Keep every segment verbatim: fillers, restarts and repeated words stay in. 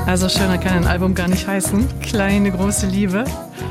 Also schöner kann ein Album gar nicht heißen. Kleine große Liebe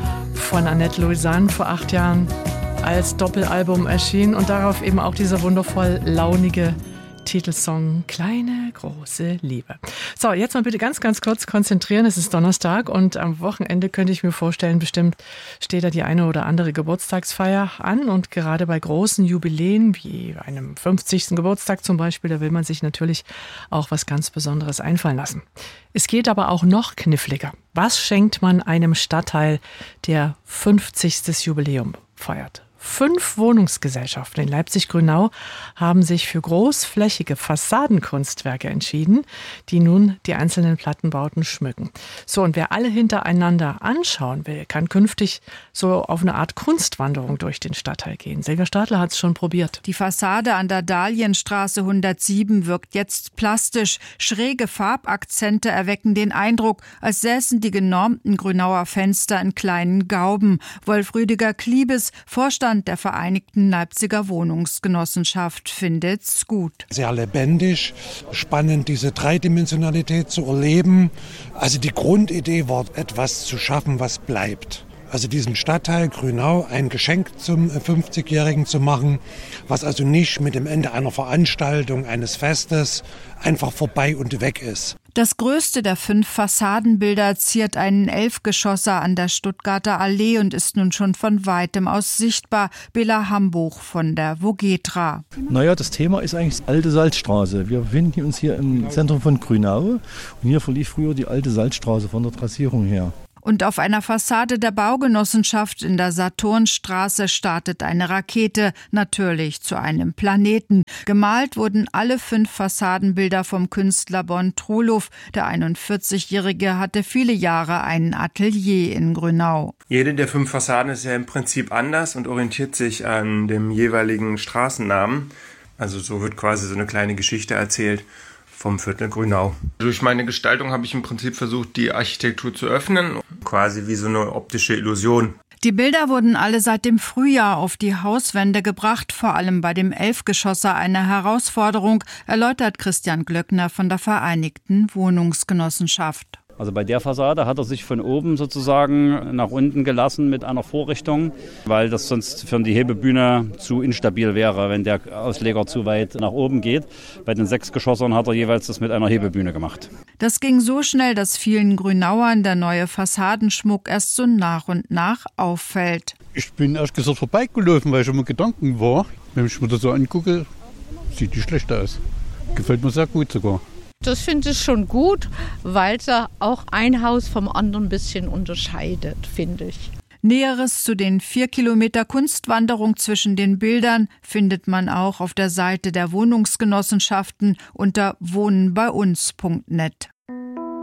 von Annette Louisanne vor acht Jahren als Doppelalbum erschienen und darauf eben auch dieser wundervoll launige Titelsong Kleine große Liebe. So, jetzt mal bitte ganz, ganz kurz konzentrieren. Es ist Donnerstag und am Wochenende könnte ich mir vorstellen, bestimmt steht da die eine oder andere Geburtstagsfeier an. Und gerade bei großen Jubiläen, wie einem fünfzigsten Geburtstag zum Beispiel, da will man sich natürlich auch was ganz Besonderes einfallen lassen. Es geht aber auch noch kniffliger. Was schenkt man einem Stadtteil, der fünfzigstes Jubiläum feiert? Fünf Wohnungsgesellschaften in Leipzig-Grünau haben sich für großflächige Fassadenkunstwerke entschieden, die nun die einzelnen Plattenbauten schmücken. So, und wer alle hintereinander anschauen will, kann künftig so auf eine Art Kunstwanderung durch den Stadtteil gehen. Silvia Stadler hat es schon probiert. Die Fassade an der Dahlienstraße hundertsieben wirkt jetzt plastisch. Schräge Farbakzente erwecken den Eindruck, als säßen die genormten Grünauer Fenster in kleinen Gauben. Wolf Rüdiger Kliebes, Vorstand der Vereinigten Leipziger Wohnungsgenossenschaft, findet's gut. Sehr lebendig, spannend, diese Dreidimensionalität zu erleben. Also die Grundidee war, etwas zu schaffen, was bleibt. Also diesem Stadtteil Grünau ein Geschenk zum fünfzigjährigen zu machen, was also nicht mit dem Ende einer Veranstaltung, eines Festes einfach vorbei und weg ist. Das größte der fünf Fassadenbilder ziert einen Elfgeschosser an der Stuttgarter Allee und ist nun schon von weitem aus sichtbar. Bela Hambuch von der Vogetra. Naja, das Thema ist eigentlich die alte Salzstraße. Wir befinden uns hier im Zentrum von Grünau und hier verlief früher die alte Salzstraße von der Trassierung her. Und auf einer Fassade der Baugenossenschaft in der Saturnstraße startet eine Rakete, natürlich zu einem Planeten. Gemalt wurden alle fünf Fassadenbilder vom Künstler Bon Truluff. Der einundvierzigjährige hatte viele Jahre ein Atelier in Grünau. Jede der fünf Fassaden ist ja im Prinzip anders und orientiert sich an dem jeweiligen Straßennamen. Also so wird quasi so eine kleine Geschichte erzählt vom Viertel Grünau. Durch meine Gestaltung habe ich im Prinzip versucht, die Architektur zu öffnen, quasi wie so eine optische Illusion. Die Bilder wurden alle seit dem Frühjahr auf die Hauswände gebracht, vor allem bei dem Elfgeschosser eine Herausforderung, erläutert Christian Glöckner von der Vereinigten Wohnungsgenossenschaft. Also bei der Fassade hat er sich von oben sozusagen nach unten gelassen mit einer Vorrichtung, weil das sonst für die Hebebühne zu instabil wäre, wenn der Ausleger zu weit nach oben geht. Bei den sechs Geschossern hat er jeweils das mit einer Hebebühne gemacht. Das ging so schnell, dass vielen Grünauern der neue Fassadenschmuck erst so nach und nach auffällt. Ich bin erst gesagt vorbeigelaufen, weil ich schon mal Gedanken war. Wenn ich mir das so angucke, sieht die schlecht aus. Gefällt mir sehr gut sogar. Das finde ich schon gut, weil es auch ein Haus vom anderen ein bisschen unterscheidet, finde ich. Näheres zu den vier Kilometer Kunstwanderung zwischen den Bildern findet man auch auf der Seite der Wohnungsgenossenschaften unter wohnenbeiuns punkt net.